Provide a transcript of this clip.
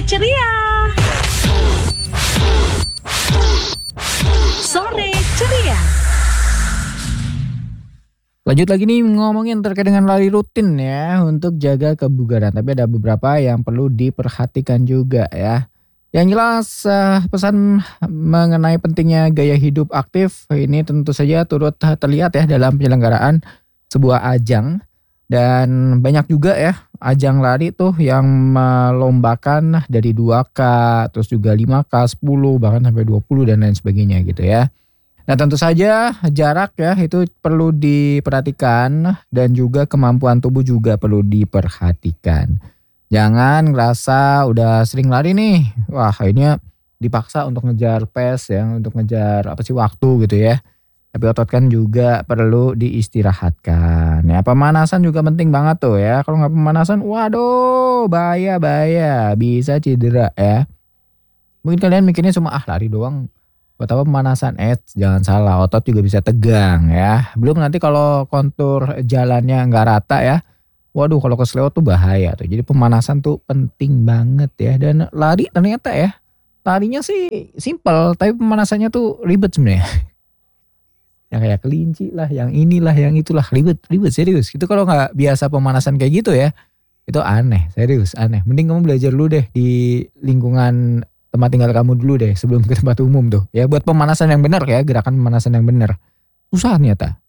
ceria. Sore ceria. Lanjut lagi nih ngomongin terkait dengan lari rutin ya untuk jaga kebugaran. Tapi ada beberapa yang perlu diperhatikan juga ya. Yang jelas pesan mengenai pentingnya gaya hidup aktif ini tentu saja turut terlihat ya dalam penyelenggaraan sebuah ajang. Dan banyak juga ya ajang lari tuh yang melombakan dari 2K, terus juga 5K, 10, bahkan sampai 20 dan lain sebagainya gitu ya. Nah tentu saja jarak ya itu perlu diperhatikan dan juga kemampuan tubuh juga perlu diperhatikan. Jangan ngerasa udah sering lari nih, wah akhirnya dipaksa untuk ngejar pace ya, untuk ngejar apa sih waktu gitu ya. Tapi otot kan juga perlu diistirahatkan. Ya pemanasan juga penting banget tuh ya. Kalau nggak pemanasan, waduh bahaya, bisa cedera ya. Mungkin kalian mikirnya cuma lari doang. Buat apa pemanasan? Jangan salah, otot juga bisa tegang ya. Belum nanti kalau kontur jalannya nggak rata ya. Waduh kalau kesleo tuh bahaya tuh. Jadi pemanasan tuh penting banget ya. Dan lari ternyata ya. Larinya sih simple, tapi pemanasannya tuh ribet sebenarnya. Yang kayak kelinci lah, yang inilah, yang itulah, ribet serius. Itu kalau nggak biasa pemanasan kayak gitu ya, itu aneh, serius aneh. Mending kamu belajar dulu deh di lingkungan tempat tinggal kamu dulu deh sebelum ke tempat umum tuh. Ya buat pemanasan yang benar ya, gerakan pemanasan yang benar. Susah ternyata.